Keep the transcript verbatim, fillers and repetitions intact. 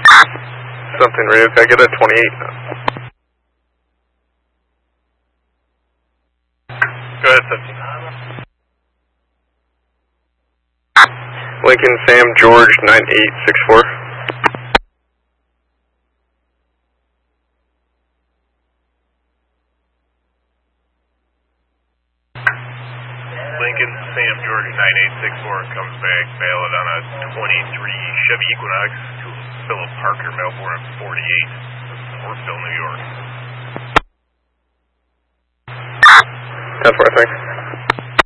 Something radio, can I get a twenty-eight? Go ahead, seventeen. Lincoln Sam George nine eight six four. Lincoln Sam George nine eight six four comes back valid on a twenty-three Chevy Equinox to Philip Parker, Melbourne forty-eight, Orfville, New York. ten four, thanks.